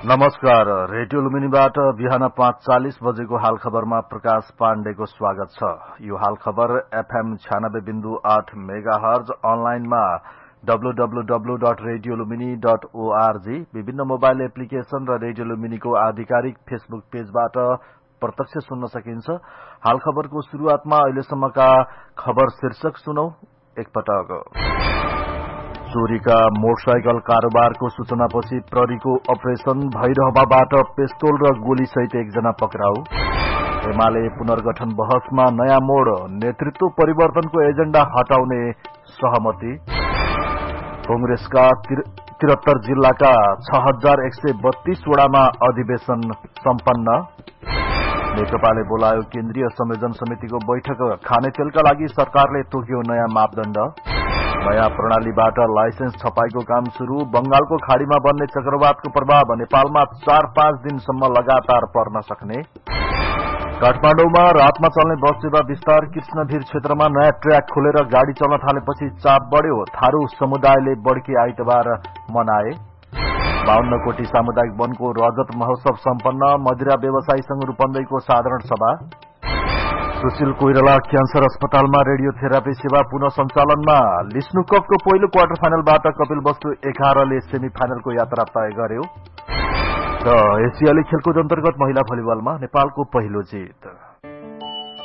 नमस्कार। रेडियो लुम्बिनीबाट बिहान 5:40 बजेको हाल खबरमा प्रकाश पाण्डेको स्वागत छ। यो हाल खबर FM 96.8 मेगाहर्ज, अनलाइनमा www.radiolumini.org, विभिन्न मोबाइल एप्लिकेशन र रेडियो लुम्बिनीको आधिकारिक फेसबुक पेजबाट प्रत्यक्ष सुन्न सकिन्छ। हाल खबरको शुरूआतमा अहिलेसम्मका खबर शीर्षक सुनौ एकपटक। चोरीका मोटरसाइकल कारोबारको सूचनापछि प्रहरीको अपरेशन, भैरहवाबाट पेस्तोल र गोलीसहित एकजना पक्राउ। एमाले पुनर्गठन बहसमा नयाँ मोड, नेतृत्व परिवर्तनको एजेण्डा हटाउने सहमति। कांग्रेसका 73 जिल्लाका 6132 वडामा अधिवेशन सम्पन्न। नेकपाले बोलायो केन्द्रीय संयोजन समितिको बैठक, खानेतेलका लागि सरकारले तोक्यो नयाँ मापदण्ड। नयाँ प्रणालीबाट लाइसेन्स छपाईको काम शुरू। बंगालको खाड़ीमा बन्ने चक्रवातको प्रभाव नेपालमा 4-5 दिनसम्म लगातार पर्न सक्ने। काठमाडौँमा रातमा चल्ने बस सेवा विस्तार। कृष्णभिर क्षेत्रमा नयाँ ट्र्याक खोलेर गाड़ी चल्न थालेपछि चाप बढ्यो। थारू समुदायले बड्के आइतबार मनाए। 52 कोटी सामुदायिक वनको रजत महोत्सव सम्पन्न। मदिरा व्यवसायी संघ रूपन्देहीको साधारण सभा। सुशील कोइराला क्यान्सर अस्पतालमा रेडियोथेरापी सेवा पुनः सञ्चालनमा। लिस्नु कपको पहिलो क्वार्टर फाइनलबाट कपिल वस्तु 11ले सेमी फाइनलको यात्रा तय गर्यो। र एसियाली खेलकुद अन्तर्गत महिला भलिबलमा नेपालको पहिलो जित।